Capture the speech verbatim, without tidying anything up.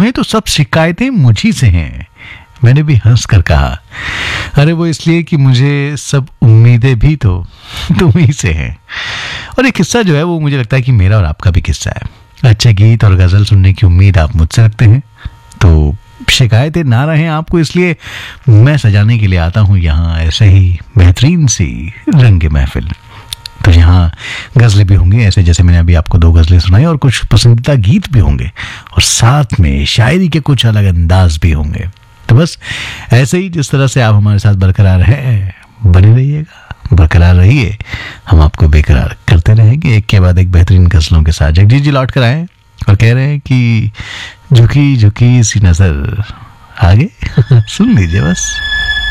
तुम्हें तो सब शिकायतें मुझी से हैं। मैंने भी हंस कर कहा, अरे वो इसलिए कि मुझे सब उम्मीदें भी तो तुम ही से हैं। और ये किस्सा जो है वो मुझे लगता है कि मेरा और आपका भी किस्सा है। अच्छे गीत और गज़ल सुनने की उम्मीद आप मुझसे रखते हैं, तो शिकायतें ना रहें आपको, इसलिए मैं सजाने के लिए आता हूँ यहाँ ऐसे ही बेहतरीन सी रंग महफिल। तो यहाँ गज़लें भी होंगी ऐसे जैसे मैंने अभी आपको दो गज़लें सुनाई, और कुछ पसंदीदा गीत भी होंगे, और साथ में शायरी के कुछ अलग अंदाज भी होंगे। तो बस ऐसे ही जिस तरह से आप हमारे साथ बरकरार हैं, बने रहिएगा, बरकरार रहिए, हम आपको बेकरार करते रहेंगे एक के बाद एक बेहतरीन गज़लों के साथ। जगजीत जी लौट कर आए और कह रहे हैं कि झुकी झुकी सी नजर आगे सुन लीजिए बस।